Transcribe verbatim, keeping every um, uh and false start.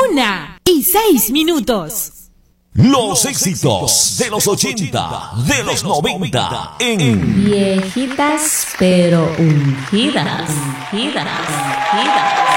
una y seis minutos. Los éxitos de los ochenta, de los noventa, en Viejitas pero ungidas, ungidas, ungidas.